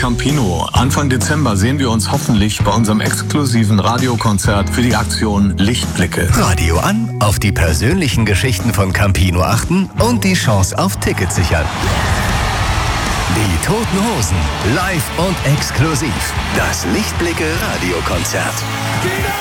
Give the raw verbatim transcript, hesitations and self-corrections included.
Campino. Anfang Dezember sehen wir uns hoffentlich bei unserem exklusiven Radiokonzert für die Aktion Lichtblicke. Radio an, auf die persönlichen Geschichten von Campino achten und die Chance auf Tickets sichern. Die Toten Hosen, live und exklusiv. Das Lichtblicke Radiokonzert.